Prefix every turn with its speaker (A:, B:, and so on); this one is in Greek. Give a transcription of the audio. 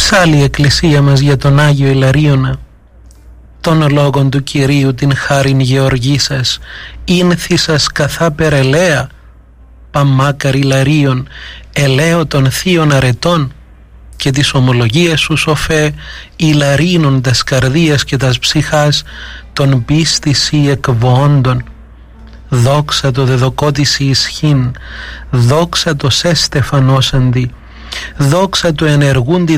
A: Ψάλλει η εκκλησία μας για τον Άγιο Ιλαρίωνα. Των λόγων του Κυρίου την χάριν γεωργήσας, ίνθησας καθά περελαία, παμάκαρ Ιλαρίων, ελαίο των θείων αρετών, και τις ομολογίες σου σοφέ, Ιλαρίνων τας καρδίας και τας ψυχάς, των πίστης ή εκβοόντων. Δόξα το δεδοκότηση ισχύν, δόξα το σε στεφανώσαντι, δόξα το ενεργούντι